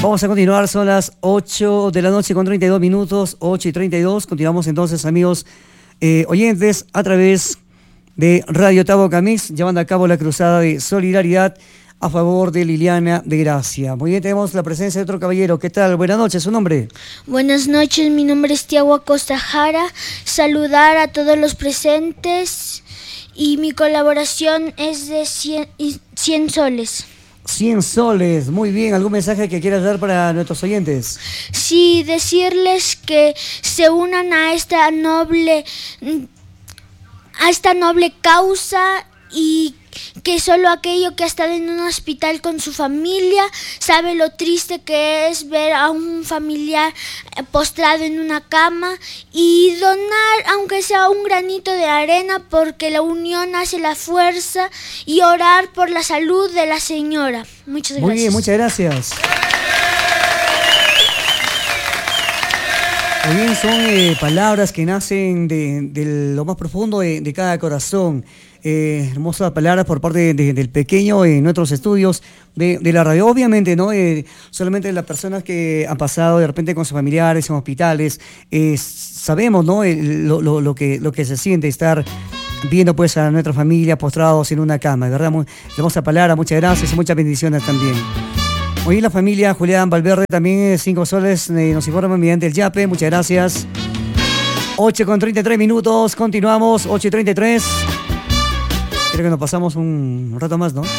Vamos a continuar, son las 8 de la noche con 32 minutos, 8 y 32. Continuamos entonces, amigos oyentes, a través de Radio Távoca Mix, llevando a cabo la cruzada de solidaridad a favor de Liliana de Gracia. Muy bien, tenemos la presencia de otro caballero. ¿Qué tal? Buenas noches, ¿su nombre? Buenas noches, mi nombre es Tiago Acosta Jara. Saludar a todos los presentes y mi colaboración es de 100 soles. 100 soles, muy bien. ¿Algún mensaje que quieras dar para nuestros oyentes? Sí, decirles que se unan a esta noble causa y que solo aquello que ha estado en un hospital con su familia sabe lo triste que es ver a un familiar postrado en una cama, y donar aunque sea un granito de arena, porque la unión hace la fuerza, y orar por la salud de la señora. Muchas gracias. Muy bien, muchas gracias. Muy bien, son palabras que nacen de lo más profundo de cada corazón. Hermosas palabras por parte del pequeño en nuestros estudios de la radio. Obviamente, ¿no? Solamente las personas que han pasado de repente con sus familiares en hospitales, sabemos, ¿no? Lo que se siente estar viendo pues a nuestra familia postrados en una cama. De verdad, muy hermosa palabra, muchas gracias y muchas bendiciones también. Hoy la familia Julián Valverde también 5 soles nos informan mediante el YAPE, muchas gracias. 8 con 33 minutos, continuamos, 8 y 33. Creo que nos pasamos un rato más, ¿no?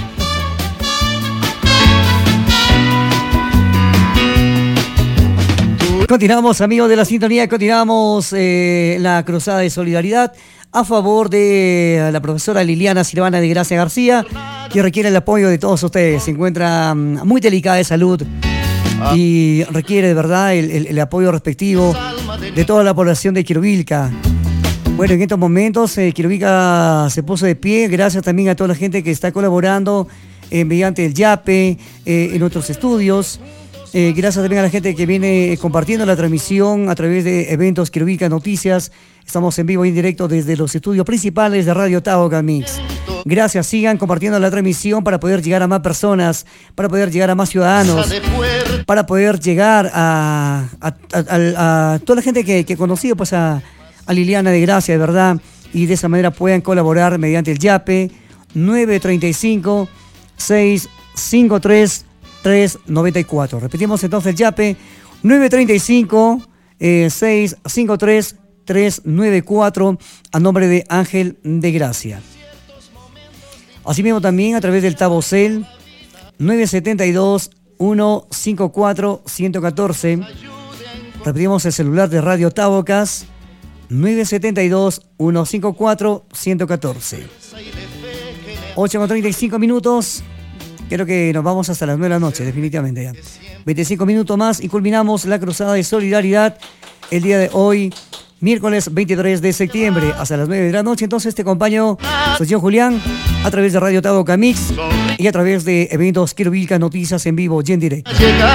Continuamos, amigos de la sintonía, continuamos la cruzada de solidaridad a favor de la profesora Liliana Silvana de Gracia García, que requiere el apoyo de todos ustedes. Se encuentra muy delicada de salud y requiere de verdad el apoyo respectivo de toda la población de Quirovilca. Bueno, en estos momentos Quirovilca se puso de pie, gracias también a toda la gente que está colaborando mediante el YAPE, en otros estudios. Gracias también a la gente que viene compartiendo la transmisión a través de eventos Quirovilca Noticias. Estamos en vivo y en directo desde los estudios principales de Radio Távoca Mix. Gracias, sigan compartiendo la transmisión para poder llegar a más personas, para poder llegar a más ciudadanos, para poder llegar a toda la gente que ha conocido pues a Liliana de Gracia, de verdad, y de esa manera puedan colaborar mediante el YAPE 935-653-394. Repetimos entonces el YAPE 935-653-394 a nombre de Ángel de Gracia. Asimismo también a través del Tabocel 972-154-114. Repetimos el celular de Radio Tábocas 972-154-114. 8 con 35 minutos. Creo que nos vamos hasta las 9 de la noche, definitivamente ya. 25 minutos más y culminamos la cruzada de solidaridad el día de hoy, miércoles 23 de septiembre, hasta las 9 de la noche. Entonces te acompaño, soy yo, Julián, a través de Radio Távoca Mix y a través de eventos Quirovilca Noticias en vivo y en directo.